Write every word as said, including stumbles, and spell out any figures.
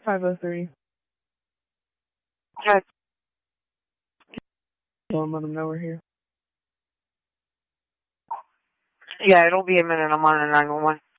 five oh three. Okay. Well, let them know we're here. Yeah, it'll be a minute. I'm on a nine one one.